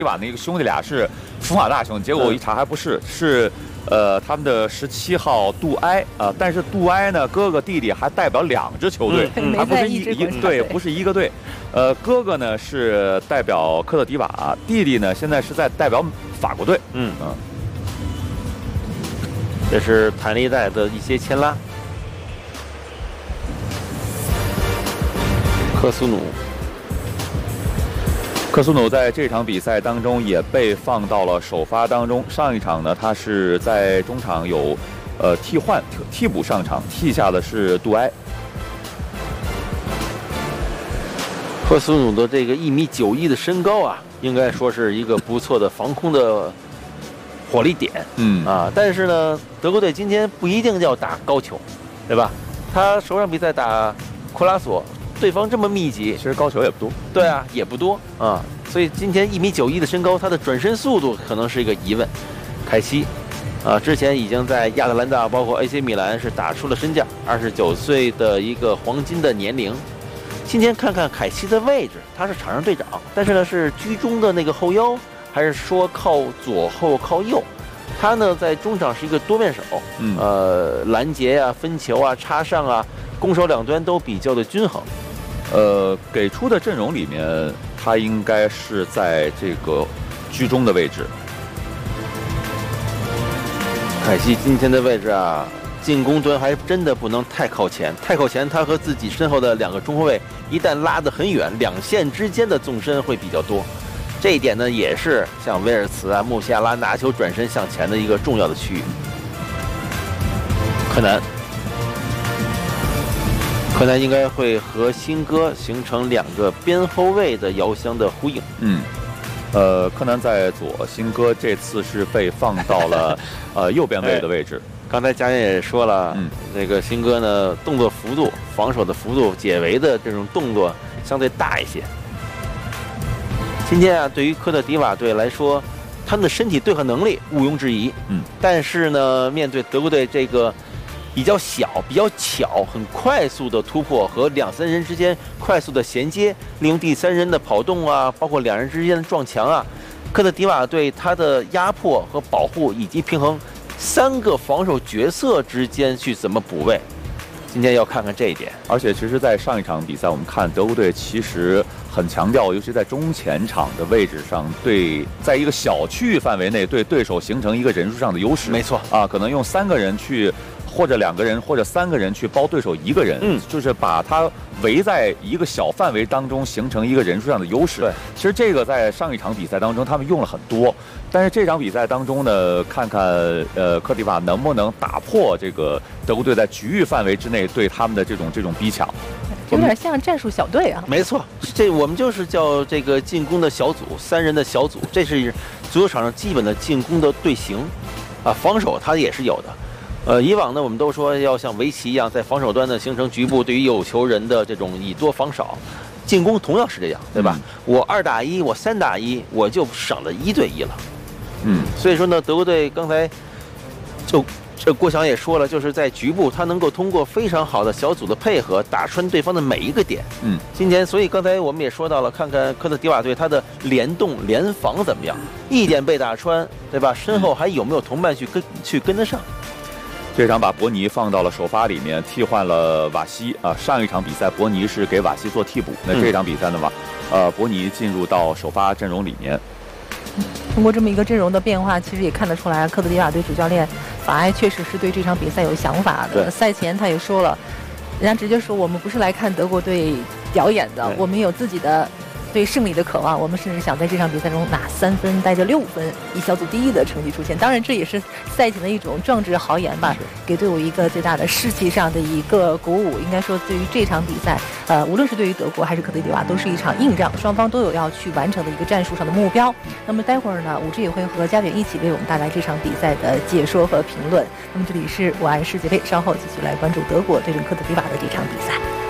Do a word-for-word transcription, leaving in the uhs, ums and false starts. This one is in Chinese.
迪瓦那个兄弟俩是福马大兄，结果我一查还不是，是呃他们的十七号杜埃啊、呃，但是杜埃呢哥哥弟弟还代表两支球队， 嗯、 还不是一一对，不是一个队。呃，哥哥呢是代表科特迪瓦，弟弟呢现在是在代表法国队。 嗯嗯，这是弹力带的一些牵拉。科苏努。 科苏努在这场比赛当中也被放到了首发当中。上一场呢，他是在中场有，呃替换替补上场，替下的是杜埃。 科苏努的这个一米九一的身高啊，应该说是一个不错的防空的火力点。 嗯啊，但是呢，德国队今天不一定要打高球，对吧？他首场比赛打库拉索。对方这么密集， 其实高球也不多。 对啊，也不多啊，所以今天一米九一的身高，他的转身速度可能是一个疑问。凯西，啊，之前已经在亚特兰大，包括 A C 米兰是打出了身价，二十九岁的一个黄金的年龄。今天看看凯西的位置，他是场上队长，但是呢是居中的那个后腰，还是说靠左后靠右？他呢在中场是一个多面手， 嗯， 呃，拦截啊、分球啊、插上啊，攻守两端都比较的均衡。 呃，给出的阵容里面，他应该是在这个居中的位置。 凯西今天的位置啊，进攻端还真的不能太靠前，太靠前，他和自己身后的两个中后卫一旦拉得很远，两线之间的纵深会比较多。这一点呢，也是像威尔茨啊、穆西亚拉拿球转身向前的一个重要的区域。柯南。柯南应该会和新哥形成两个边后卫的遥相的呼应。 嗯，呃，柯南在左，新哥这次是被放到了呃右边卫的位置。 哎、刚才佳燕也说了，嗯，这个新哥呢，动作幅度、防守的幅度、解围的这种动作相对大一些。今天啊，对于科特迪瓦队来说，他们的身体对抗能力毋庸置疑。 嗯， 但是呢，面对德国队这个。比较小、比较巧、很快速的突破和两三人之间快速的衔接，利用第三人的跑动啊，包括两人之间的撞墙啊，科特迪瓦对他的压迫和保护以及平衡三个防守角色之间去怎么补位，今天要看看这一点。 而且，其实，在上一场比赛，我们看德国队其实很强调，尤其在中前场的位置上，对，在一个小区域范围内对对手形成一个人数上的优势。 没错啊，可能用三个人去。或者两个人，或者三个人去包对手一个人， 嗯， 就是把他围在一个小范围当中，形成一个人数上的优势。 对， 其实这个在上一场比赛当中他们用了很多，但是这场比赛当中呢，看看呃科特迪瓦能不能打破这个德国队在局域范围之内对他们的这种这种逼抢。 有点像战术小队啊。 没错，这我们就是叫这个进攻的小组，三人的小组，这是足球场上基本的进攻的队形，啊，防守它也是有的。呃，以往呢，我们都说要像围棋一样，在防守端呢形成局部对于有球人的这种以多防少，进攻同样是这样，对吧？嗯、我二打一，我三打一，我就省了一对一了。 嗯， 所以说呢，德国队刚才就这郭翔也说了，就是在局部他能够通过非常好的小组的配合，打穿对方的每一个点。 嗯， 今天所以刚才我们也说到了，看看科特迪瓦队他的联动联防怎么样，一点被打穿，对吧？身后还有没有同伴去跟去跟得上？ 这场把伯尼放到了首发里面，替换了瓦西啊。上一场比赛伯尼是给瓦西做替补，那这场比赛呢，瓦、嗯、呃伯尼进入到首发阵容里面。 通过这么一个阵容的变化，其实也看得出来，科特迪瓦队主教练法埃确实是对这场比赛有想法的。赛前他也说了，人家直接说我们不是来看德国队表演的，我们有自己的对胜利的渴望，我们甚至想在这场比赛中拿三分，带着六分，以小组第一的成绩出现。当然，这也是赛前的一种壮志豪言吧，给队伍一个最大的士气上的一个鼓舞。应该说，对于这场比赛，呃，无论是对于德国还是科特迪瓦，都是一场硬仗，双方都有要去完成的一个战术上的目标。那么待会儿呢，武志也会和嘉远一起为我们带来这场比赛的解说和评论。那么这里是我爱世界杯，稍后继续来关注德国对阵科特迪瓦的这场比赛。